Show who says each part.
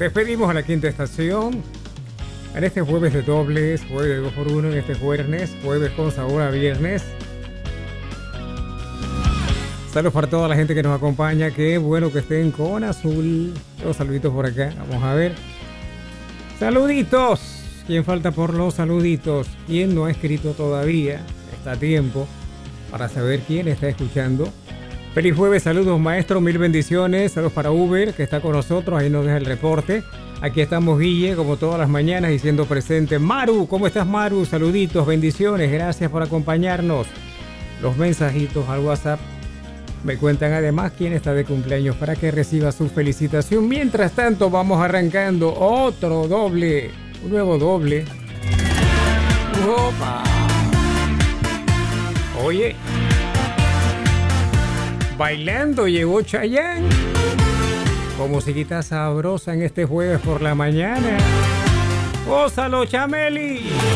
Speaker 1: Despedimos a la quinta estación en este jueves de dobles, jueves de 2x1, en este jueves con sabor a viernes. Saludos para toda la gente que nos acompaña. Qué bueno que estén con azul. Los saluditos por acá. Vamos a ver. Saluditos. ¿Quién falta por los saluditos? ¿Quién no ha escrito todavía? Está a tiempo para saber quién está escuchando. Feliz jueves, saludos maestro, mil bendiciones. Saludos para Uber que está con nosotros. Ahí nos deja el reporte. Aquí estamos Guille, como todas las mañanas, y siendo presente. Maru, ¿cómo estás Maru? Saluditos, bendiciones. Gracias por acompañarnos. Los mensajitos al WhatsApp me cuentan además quién está de cumpleaños para que reciba su felicitación. Mientras tanto, vamos arrancando otro doble, un nuevo doble. ¡Opa! Oye, bailando llegó Chayanne, con musiquita sabrosa en este jueves por la mañana. ¡Gózalo, Chameli!